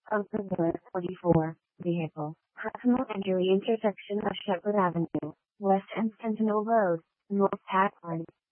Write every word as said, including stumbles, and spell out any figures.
Open door forty-four, vehicle, personal injury intersection of Shepherd Avenue, West and Sentinel Road, North Packard.